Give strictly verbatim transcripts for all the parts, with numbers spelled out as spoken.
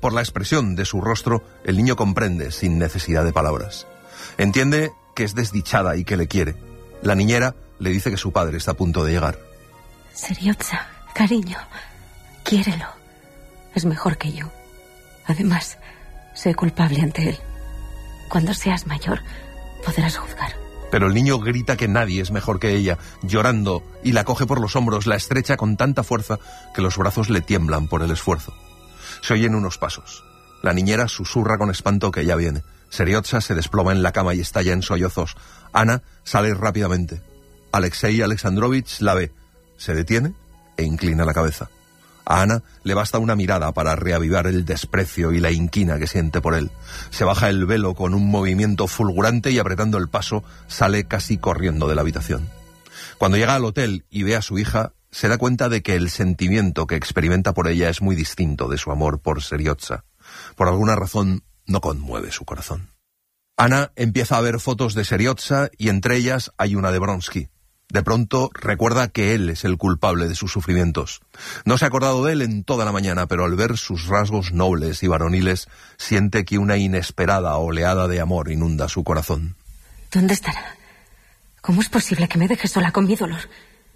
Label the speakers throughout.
Speaker 1: Por la expresión de su rostro, el niño comprende sin necesidad de palabras. Entiende que es desdichada y que le quiere. La niñera le dice que su padre está a punto de llegar.
Speaker 2: Seriotsa, cariño, quiérelo. Es mejor que yo. Además, sé culpable ante él. Cuando seas mayor, podrás juzgar.
Speaker 1: Pero el niño grita que nadie es mejor que ella, llorando, y la coge por los hombros, la estrecha con tanta fuerza que los brazos le tiemblan por el esfuerzo. Se oyen unos pasos. La niñera susurra con espanto que ya viene. Seriotsa se desploma en la cama y estalla en sollozos. Ana sale rápidamente. Alexei Alexandrovich la ve. Se detiene e inclina la cabeza. A Ana le basta una mirada para reavivar el desprecio y la inquina que siente por él. Se baja el velo con un movimiento fulgurante y apretando el paso sale casi corriendo de la habitación. Cuando llega al hotel y ve a su hija, se da cuenta de que el sentimiento que experimenta por ella es muy distinto de su amor por Seriotsa. Por alguna razón no conmueve su corazón. Ana empieza a ver fotos de Seriotsa y entre ellas hay una de Vronsky. De pronto recuerda que él es el culpable de sus sufrimientos. No se ha acordado de él en toda la mañana, pero al ver sus rasgos nobles y varoniles, siente que una inesperada oleada de amor inunda su corazón.
Speaker 2: ¿Dónde estará? ¿Cómo es posible que me deje sola con mi dolor?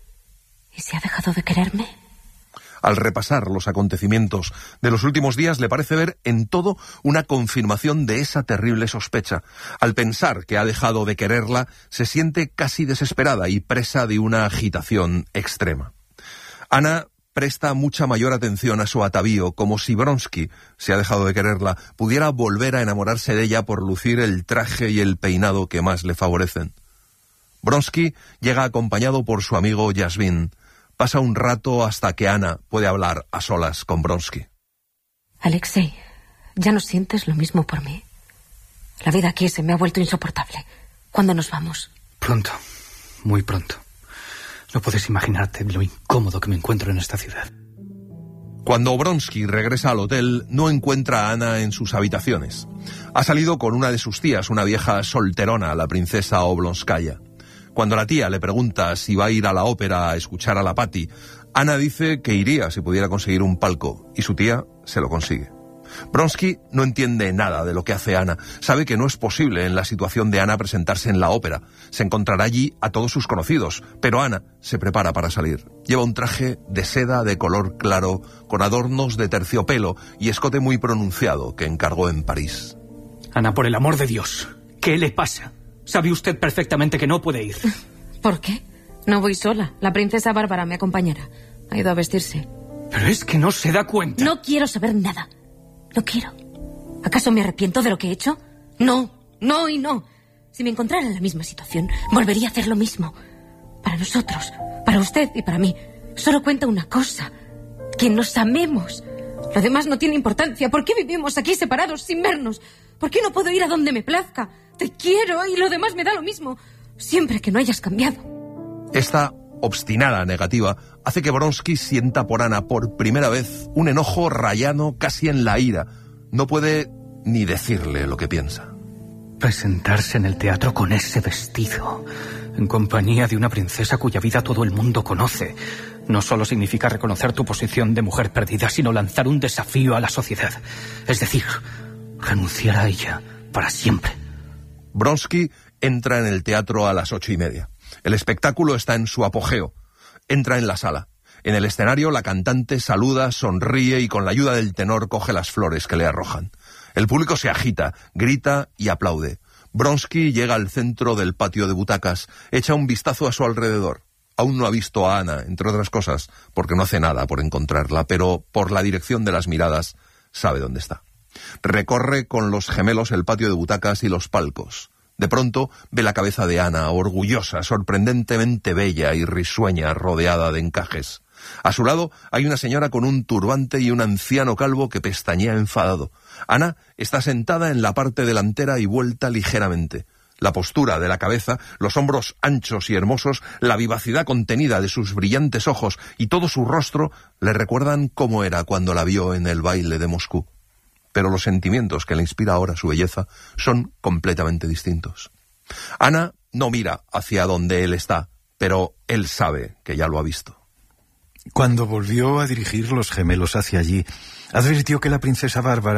Speaker 2: ¿Y si ha dejado de quererme?
Speaker 1: Al repasar los acontecimientos de los últimos días, le parece ver en todo una confirmación de esa terrible sospecha. Al pensar que ha dejado de quererla, se siente casi desesperada y presa de una agitación extrema. Ana presta mucha mayor atención a su atavío, como si Vronsky, si ha dejado de quererla, pudiera volver a enamorarse de ella por lucir el traje y el peinado que más le favorecen. Vronsky llega acompañado por su amigo Yasmin. Pasa un rato hasta que Ana puede hablar a solas con Vronsky.
Speaker 2: Alexei, ¿ya no sientes lo mismo por mí? La vida aquí se me ha vuelto insoportable. ¿Cuándo nos vamos?
Speaker 3: Pronto, muy pronto. No puedes imaginarte lo incómodo que me encuentro en esta ciudad.
Speaker 1: Cuando Vronsky regresa al hotel, no encuentra a Ana en sus habitaciones. Ha salido con una de sus tías, una vieja solterona, la princesa Oblonskaya. Cuando la tía le pregunta si va a ir a la ópera a escuchar a la Patti, Ana dice que iría si pudiera conseguir un palco, y su tía se lo consigue. Vronsky no entiende nada de lo que hace Ana. Sabe que no es posible en la situación de Ana presentarse en la ópera. Se encontrará allí a todos sus conocidos, pero Ana se prepara para salir. Lleva un traje de seda de color claro, con adornos de terciopelo y escote muy pronunciado que encargó en París.
Speaker 3: Ana, por el amor de Dios, ¿qué le pasa? Sabe usted perfectamente que no puede ir.
Speaker 2: ¿Por qué? No voy sola. La princesa Bárbara me acompañará. Ha ido a vestirse.
Speaker 3: Pero es que no se da cuenta.
Speaker 2: No quiero saber nada. No quiero. ¿Acaso me arrepiento de lo que he hecho? No, no y no. Si me encontrara en la misma situación, volvería a hacer lo mismo. Para nosotros, para usted y para mí, solo cuenta una cosa: que nos amemos. Lo demás no tiene importancia. ¿Por qué vivimos aquí separados sin vernos? ¿Por qué no puedo ir a donde me plazca? Te quiero y lo demás me da lo mismo, siempre que no hayas cambiado.
Speaker 1: Esta obstinada negativa hace que Vronsky sienta por Ana por primera vez un enojo rayano casi en la ira. No puede ni decirle lo que piensa.
Speaker 3: Presentarse en el teatro con ese vestido, en compañía de una princesa cuya vida todo el mundo conoce, no solo significa reconocer tu posición de mujer perdida, sino lanzar un desafío a la sociedad. Es decir, renunciar a ella para siempre.
Speaker 1: Vronsky entra en el teatro a las ocho y media. El espectáculo está en su apogeo. Entra en la sala. En el escenario la cantante saluda, sonríe y con la ayuda del tenor coge las flores que le arrojan. El público se agita, grita y aplaude. Vronsky llega al centro del patio de butacas, echa un vistazo a su alrededor. Aún no ha visto a Ana, entre otras cosas, porque no hace nada por encontrarla, pero por la dirección de las miradas sabe dónde está. Recorre con los gemelos el patio de butacas y los palcos. De pronto ve la cabeza de Ana, orgullosa, sorprendentemente bella y risueña, rodeada de encajes. A su lado hay una señora con un turbante y un anciano calvo que pestañea enfadado. Ana está sentada en la parte delantera y vuelta ligeramente. La postura de la cabeza, los hombros anchos y hermosos, la vivacidad contenida de sus brillantes ojos y todo su rostro le recuerdan cómo era cuando la vio en el baile de Moscú. Pero los sentimientos que le inspira ahora su belleza son completamente distintos. Ana no mira hacia donde él está, pero él sabe que ya lo ha visto.
Speaker 4: Cuando volvió a dirigir los gemelos hacia allí, advirtió que la princesa Bárbara